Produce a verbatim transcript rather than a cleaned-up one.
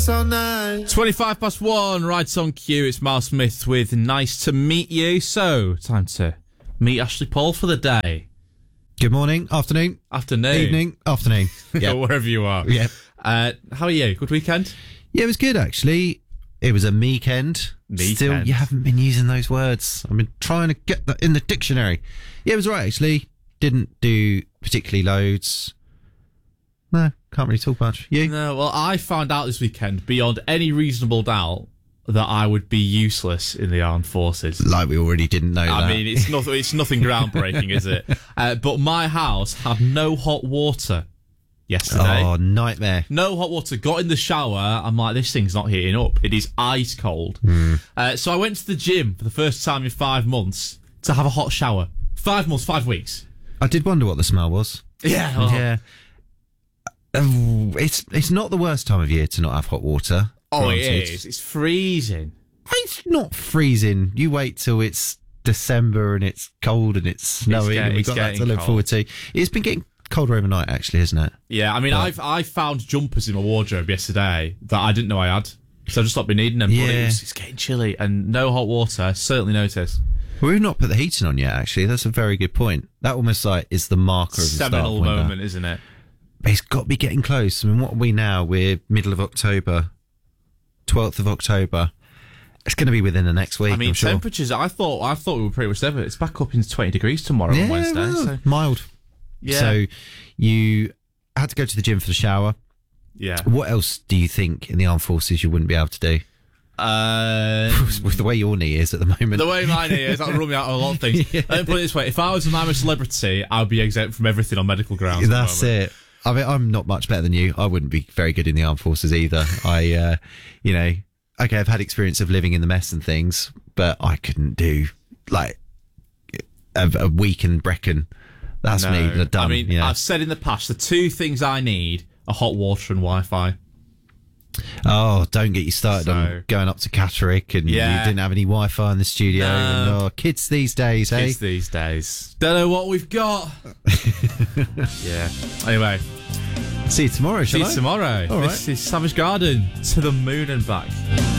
all night. twenty-five past one, right on cue. It's Miles Smith with Nice to Meet You. So, time to meet Ashley Paul for the day. Good morning, afternoon, Afternoon. evening, afternoon. Yeah. Wherever you are. Yeah. Uh, how are you? Good weekend? Yeah, it was good, actually. It was a meekend. Meekend. Still, you haven't been using those words. I've been trying to get that in the dictionary. Yeah, it was right, actually. Didn't do particularly loads. No, can't really talk much. You? No, well, I found out this weekend, beyond any reasonable doubt, that I would be useless in the armed forces. Like we already didn't know I that. mean, it's nothing, it's nothing groundbreaking, is it? Uh, but my house had no hot water yesterday. Oh, nightmare. No hot water. Got in the shower. I'm like, this thing's not heating up. It is ice cold. Mm. Uh, so I went to the gym for the first time in five months to have a hot shower. Five months, five weeks. I did wonder what the smell was. Yeah. Oh. Yeah. Oh, it's it's not the worst time of year to not have hot water. Oh, granted. it is. It's freezing. It's not freezing. You wait till it's December and it's cold and it's snowing get- and we've it's got that to getting look cold. forward to. It's been getting colder overnight, actually, isn't it? Yeah, I mean, But- I've I found jumpers in my wardrobe yesterday that I didn't know I had. So I've just not been needing them. But Yeah. it's, it's getting chilly and no hot water. Certainly notice. Well, we've not put the heating on yet, actually. That's a very good point. That almost like is the marker of the start of Seminal winter. moment, isn't it? But it's got to be getting close. I mean, what are we now? We're middle of October, twelfth of October. It's going to be within the next week, I mean, I'm sure. temperatures. I thought I thought we were pretty much there, but it's back up into twenty degrees tomorrow Yeah, on Wednesday. well, So, mild. yeah, So you had to go to the gym for the shower. yeah. What else do you think in the armed forces you wouldn't be able to do? Um, With the way your knee is at the moment. the way mine is, that'll rule me out of a lot of things. Yeah. Let me put it this way: if I was an I'm a celebrity, I'd be exempt from everything on medical grounds. at the That's moment. it. I mean, I'm not much better than you. I wouldn't be very good in the armed forces either. I, uh, you know, okay, I've had experience of living in the mess and things, but I couldn't do like a, a week in Brecon. That's No. me done. I mean, you know. I've said in the past the two things I need are hot water and Wi-Fi. Oh, don't get you started So- on going up to Catterick and Yeah. you didn't have any Wi-Fi in the studio. No. And, oh, kids these days, Kids hey? these days don't know what we've got. Yeah. Anyway, See you tomorrow, see shall you I? tomorrow. All right. This is Savage Garden to the moon and back.